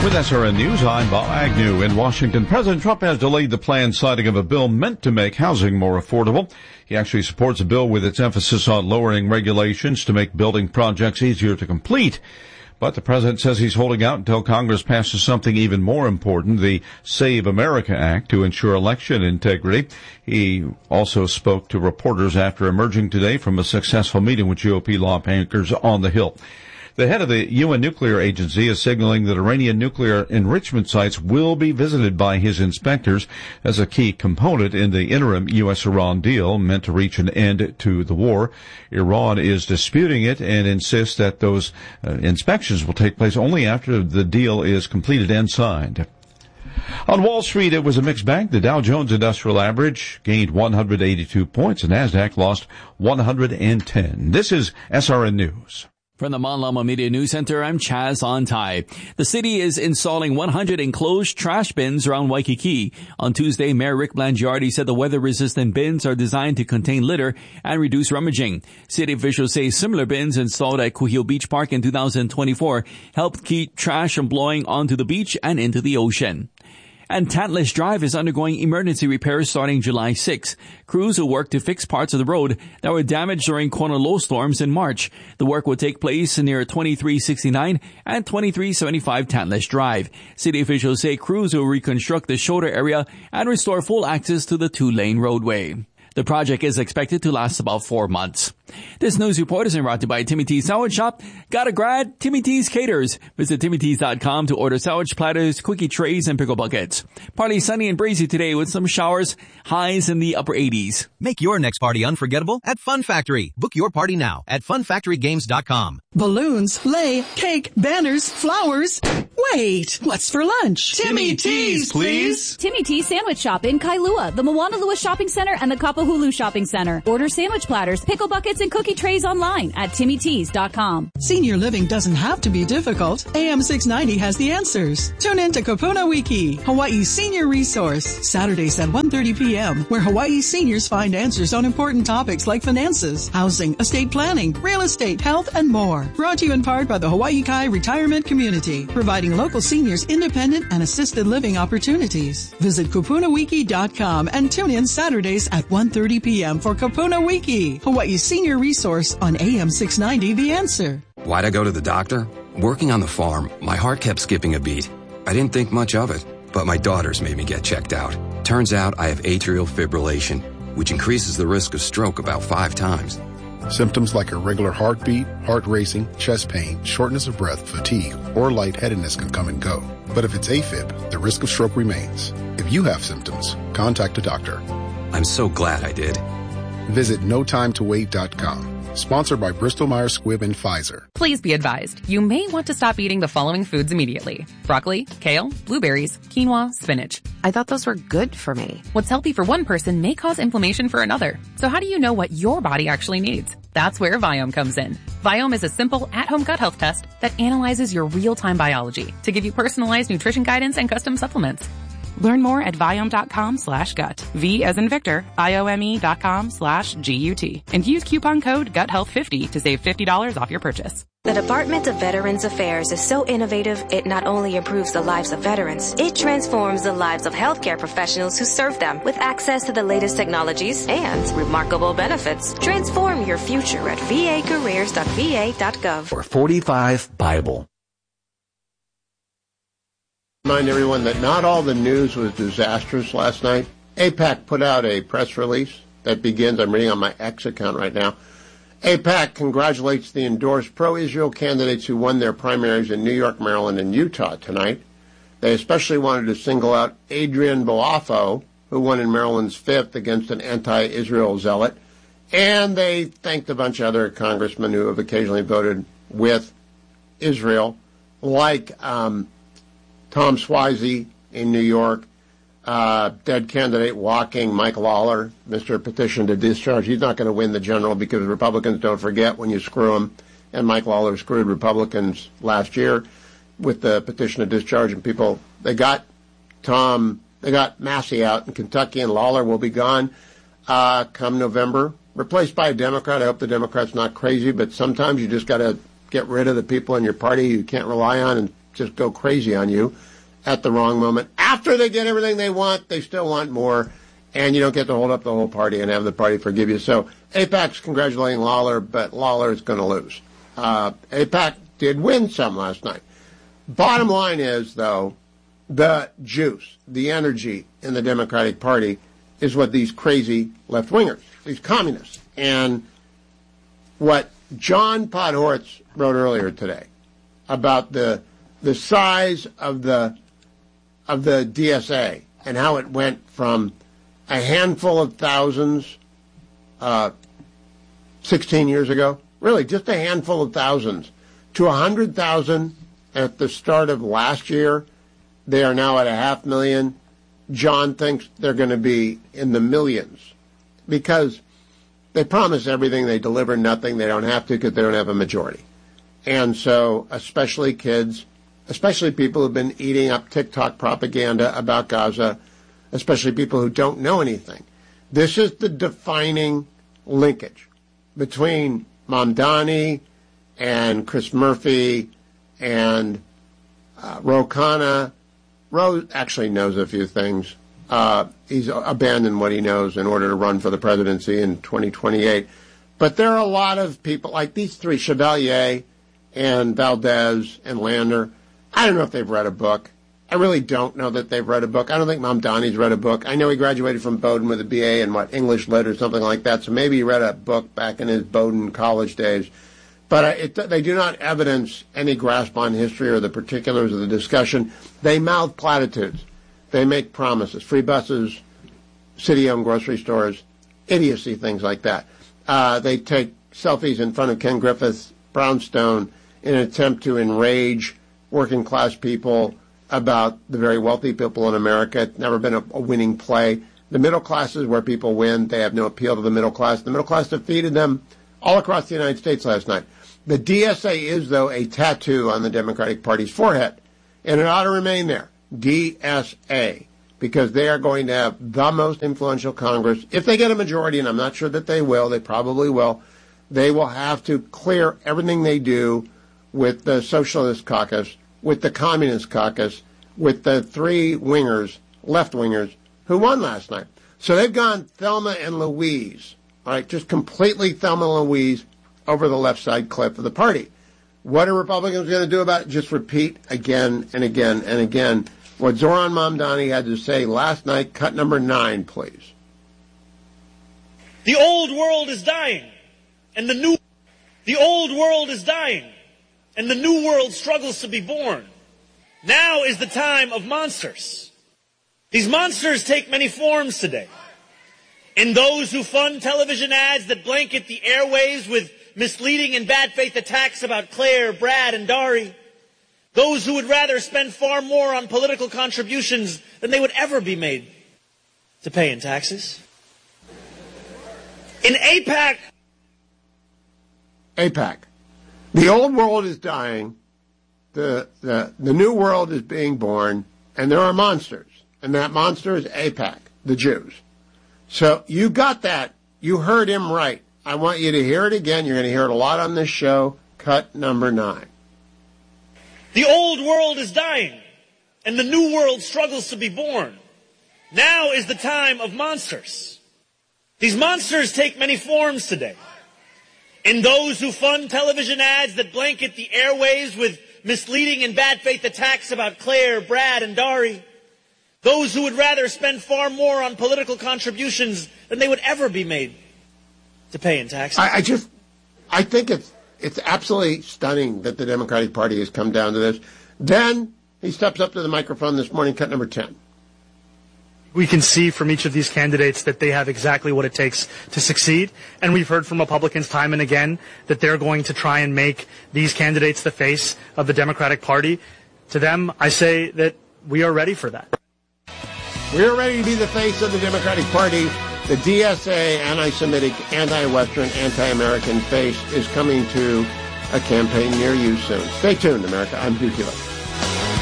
With SRN News, I'm Bob Agnew. In Washington, President Trump has delayed the planned signing of a bill meant to make housing more affordable. He actually supports a bill with its emphasis on lowering regulations to make building projects easier to complete. But the president says he's holding out until Congress passes something even more important, the Save America Act, to ensure election integrity. He also spoke to reporters after emerging today from a successful meeting with GOP lawmakers on the Hill. The head of the UN Nuclear Agency is signaling that Iranian nuclear enrichment sites will be visited by his inspectors as a key component in the interim U.S.-Iran deal meant to reach an end to the war. Iran is disputing it and insists that those inspections will take place only after the deal is completed and signed. On Wall Street, it was a mixed bag. The Dow Jones Industrial Average gained 182 points. The Nasdaq lost 110. This is SRN News. From the Manlama Media News Center, I'm Chaz Ontai. The city is installing 100 enclosed trash bins around Waikiki. On Tuesday, Mayor Rick Blangiardi said the weather-resistant bins are designed to contain litter and reduce rummaging. City officials say similar bins installed at Kuhio Beach Park in 2024 helped keep trash from blowing onto the beach and into the ocean. And Tantalus Drive is undergoing emergency repairs starting July 6. Crews will work to fix parts of the road that were damaged during Kona low storms in March. The work will take place near 2369 and 2375 Tantalus Drive. City officials say crews will reconstruct the shoulder area and restore full access to the two-lane roadway. The project is expected to last about 4 months. This news report is brought to you by Timmy T's Sandwich Shop. Got a grad? Timmy T's caters. Visit TimmyT's.com to order sandwich platters, quickie trays, and pickle buckets. Partly sunny and breezy today with some showers, highs in the upper 80s. Make your next party unforgettable at Fun Factory. Book your party now at funfactorygames.com. Balloons, sleigh, cake, banners, flowers. Wait, what's for lunch? Timmy T's, please. Timmy T's Sandwich Shop in Kailua, the Moanalua Shopping Center, and the Kapahulu Shopping Center. Order sandwich platters, pickle buckets, and cookie trays online at TimmyT's.com. Senior living doesn't have to be difficult. AM 690 has the answers. Tune in to Kapuna Wiki, Hawaii's senior resource, Saturdays at 1:30 p.m., where Hawaii seniors find answers on important topics like finances, housing, estate planning, real estate, health, and more. Brought to you in part by the Hawaii Kai Retirement Community, providing local seniors independent and assisted living opportunities. Visit kapunawiki.com and tune in Saturdays at 1:30 p.m. for Kapuna Wiki, Hawaii's senior resource on AM 690 The Answer. Why'd I go to the doctor? Working on the farm, my heart kept skipping a beat. I didn't think much of it, but my daughters made me get checked out. Turns out I have atrial fibrillation, which increases the risk of stroke about 5 times. Symptoms like irregular heartbeat, heart racing, chest pain, shortness of breath, fatigue, or lightheadedness can come and go. But if it's AFib, the risk of stroke remains. If you have symptoms, contact a doctor. I'm so glad I did. Visit notimetowait.com. Sponsored by Bristol-Myers Squibb and Pfizer. Please be advised, you may want to stop eating the following foods immediately. Broccoli, kale, blueberries, quinoa, spinach. I thought those were good for me. What's healthy for one person may cause inflammation for another. So how do you know what your body actually needs? That's where Viome comes in. Viome is a simple at-home gut health test that analyzes your real-time biology to give you personalized nutrition guidance and custom supplements. Learn more at Viome.com/gut. V as in Victor, IOME.com/GUT. And use coupon code GUTHEALTH50 to save $50 off your purchase. The Department of Veterans Affairs is so innovative, it not only improves the lives of veterans, it transforms the lives of healthcare professionals who serve them with access to the latest technologies and remarkable benefits. Transform your future at vacareers.va.gov. For 45 Bible. Remind everyone that not all the news was disastrous last night. AIPAC put out a press release that begins, I'm reading on my X account right now. AIPAC congratulates the endorsed pro-Israel candidates who won their primaries in New York, Maryland, and Utah tonight. They especially wanted to single out Adrian Boafo, who won in Maryland's 5th against an anti-Israel zealot. And they thanked a bunch of other congressmen who have occasionally voted with Israel, like Tom Suozzi in New York, dead candidate walking, Mike Lawler, Mr. Petition to Discharge. He's not going to win the general because Republicans don't forget when you screw them. And Mike Lawler screwed Republicans last year with the petition to discharge. And people, they got Massey out in Kentucky, and Lawler will be gone come November, replaced by a Democrat. I hope the Democrat's not crazy, but sometimes you just got to get rid of the people in your party you can't rely on and just go crazy on you at the wrong moment. After they get everything they want, they still want more, and you don't get to hold up the whole party and have the party forgive you. So AIPAC's congratulating Lawler, but Lawler is going to lose. AIPAC did win some last night. Bottom line is, though, the juice, the energy in the Democratic Party is what these crazy left-wingers, these communists, and what John Podhoretz wrote earlier today about the size of the DSA and how it went from a handful of thousands 16 years ago, really just a handful of thousands, to 100,000 at the start of last year. They are now at 500,000. John thinks they're going to be in the millions because they promise everything, they deliver nothing, they don't have to because they don't have a majority. And so, especially kids, especially people who've been eating up TikTok propaganda about Gaza, especially people who don't know anything. This is the defining linkage between Mamdani and Chris Murphy and Ro Khanna. Ro actually knows a few things. He's abandoned what he knows in order to run for the presidency in 2028. But there are a lot of people like these three, Chevalier and Valdez and Lander. I don't know if they've read a book. I really don't know that they've read a book. I don't think Mamdani's read a book. I know he graduated from Bowdoin with a BA in, English Lit or something like that, so maybe he read a book back in his Bowdoin college days. But they do not evidence any grasp on history or the particulars of the discussion. They mouth platitudes. They make promises. Free buses, city-owned grocery stores, idiocy, things like that. They take selfies in front of Ken Griffith's brownstone in an attempt to enrage working-class people about the very wealthy people in America. It's never been a winning play. The middle class is where people win. They have no appeal to the middle class. The middle class defeated them all across the United States last night. The DSA is, though, a tattoo on the Democratic Party's forehead, and it ought to remain there, DSA, because they are going to have the most influential Congress. If they get a majority, and I'm not sure that they will, they probably will, they will have to clear everything they do with the Socialist Caucus, with the Communist Caucus, with the three wingers, left-wingers, who won last night. So they've gone Thelma and Louise, all right, just completely Thelma and Louise over the left side cliff of the party. What are Republicans going to do about it? Just repeat again and again and again what Zoran Mamdani had to say last night. Cut number 9, please. The old world is dying, and the old world is dying, and the new world struggles to be born. Now is the time of monsters. These monsters take many forms today. In those who fund television ads that blanket the airwaves with misleading and bad faith attacks about Claire, Brad, and Dari. Those who would rather spend far more on political contributions than they would ever be made to pay in taxes. In AIPAC, the old world is dying, the new world is being born, and there are monsters. And that monster is AIPAC, the Jews. So you got that. You heard him right. I want you to hear it again. You're going to hear it a lot on this show. Cut number 9. The old world is dying, and the new world struggles to be born. Now is the time of monsters. These monsters take many forms today. In those who fund television ads that blanket the airwaves with misleading and bad faith attacks about Claire, Brad, and Dari. Those who would rather spend far more on political contributions than they would ever be made to pay in taxes. I think it's absolutely stunning that the Democratic Party has come down to this. Then he steps up to the microphone this morning, cut number 10. We can see from each of these candidates that they have exactly what it takes to succeed. And we've heard from Republicans time and again that they're going to try and make these candidates the face of the Democratic Party. To them, I say that we are ready for that. We are ready to be the face of the Democratic Party. The DSA, anti-Semitic, anti-Western, anti-American face is coming to a campaign near you soon. Stay tuned, America. I'm Duke Hewitt.